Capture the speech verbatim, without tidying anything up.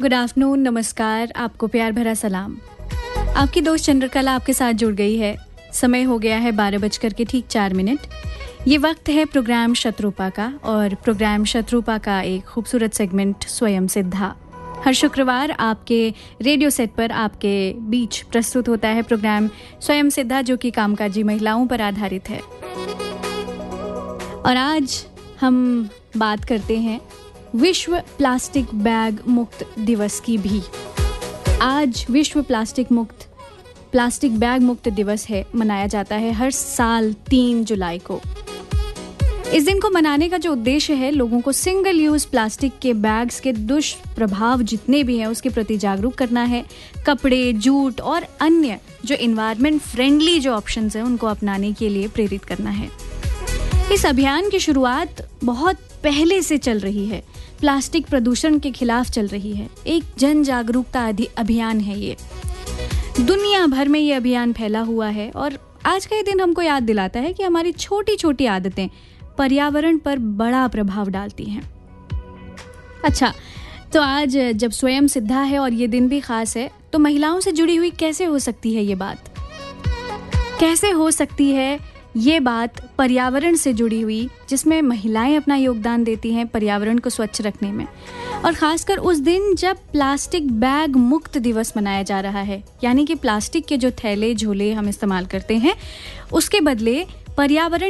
Good afternoon, नमस्कार, आपको प्यार भरा सलाम। आपकी दोस्त चंद्रकला आपके साथ जुड़ गई है। समय हो गया है बारह बजकर के ठीक चार मिनट। ये वक्त है प्रोग्राम शत्रुपा का, और प्रोग्राम शत्रुपा का एक खूबसूरत सेगमेंट स्वयं सिद्धा हर शुक्रवार आपके रेडियो सेट पर आपके बीच प्रस्तुत होता है। प्रोग्राम स्वयं सिद्धा जो कि कामकाजी महिलाओं पर आधारित है। और आज हम बात करते हैं विश्व प्लास्टिक बैग मुक्त दिवस की भी। आज विश्व प्लास्टिक मुक्त प्लास्टिक बैग मुक्त दिवस है, मनाया जाता है हर साल तीन जुलाई को। इस दिन को मनाने का जो उद्देश्य है, लोगों को सिंगल यूज प्लास्टिक के बैग्स के दुष्प्रभाव जितने भी हैं उसके प्रति जागरूक करना है। कपड़े, जूट और अन्य जो इन्वायरमेंट फ्रेंडली जो ऑप्शंस हैं उनको अपनाने के लिए प्रेरित करना है। इस अभियान की शुरुआत बहुत पहले से चल रही है, प्लास्टिक प्रदूषण के खिलाफ चल रही है। एक जन जागरूकता अभियान है ये। दुनिया भर में ये अभियान फैला हुआ है और आज का ये दिन हमको याद दिलाता है कि हमारी छोटी छोटी आदतें पर्यावरण पर बड़ा प्रभाव डालती हैं। अच्छा, तो आज जब स्वयं सिद्धा है और ये दिन भी खास है, तो महिलाओं से जुड़ी हुई कैसे हो सकती है ये बात? कैसे हो सकती है ये बात पर्यावरण से जुड़ी हुई, जिसमें महिलाएं अपना योगदान देती हैं पर्यावरण को स्वच्छ रखने में, और खासकर उस दिन जब प्लास्टिक बैग मुक्त दिवस मनाया जा रहा है। यानी कि प्लास्टिक के जो थैले झोले हम इस्तेमाल करते हैं उसके बदले पर्यावरण